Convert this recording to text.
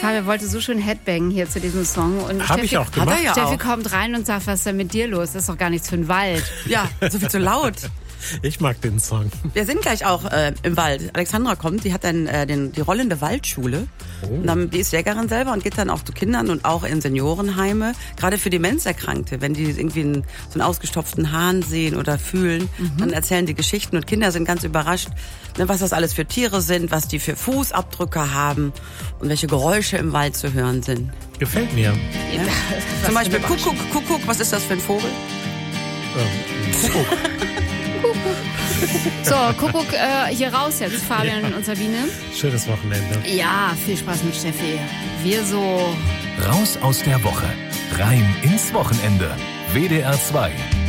Fabian wollte so schön Headbangen hier zu diesem Song. Habe ich auch gemacht. Steffi kommt rein und sagt, was ist denn mit dir los? Das ist doch gar nichts für den Wald. Ja, so viel zu laut. Ich mag den Song. Wir sind gleich auch im Wald. Alexandra kommt, die hat dann die rollende Waldschule. Und dann, die ist Jägerin selber und geht dann auch zu Kindern und auch in Seniorenheime. Gerade für Demenzerkrankte, wenn die irgendwie so einen ausgestopften Hahn sehen oder fühlen, dann erzählen die Geschichten und Kinder sind ganz überrascht, ne, was das alles für Tiere sind, was die für Fußabdrücke haben und welche Geräusche im Wald zu hören sind. Gefällt mir. Ja? Zum Beispiel Kuckuck, was ist das für ein Vogel? Kuckuck. So, Kuckuck, hier raus jetzt, Fabian und Sabine. Schönes Wochenende. Ja, viel Spaß mit Steffi. Wir so... Raus aus der Woche. Rein ins Wochenende. WDR 2.